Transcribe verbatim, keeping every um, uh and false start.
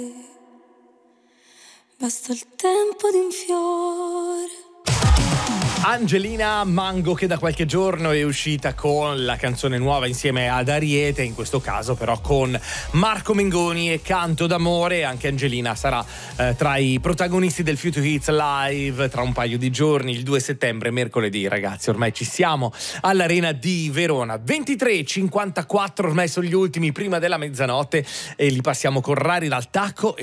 Basta il tempo di un fiore. Angelina Mango, che da qualche giorno è uscita con la canzone nuova insieme ad Ariete, in questo caso però con Marco Mengoni e Canto d'amore. Anche Angelina sarà eh, tra i protagonisti del Future Hits Live tra un paio di giorni, il due settembre, mercoledì. Ragazzi, ormai ci siamo all'Arena di Verona. ventitré e cinquantaquattro, ormai sono gli ultimi prima della mezzanotte e li passiamo con Rari dal tacco.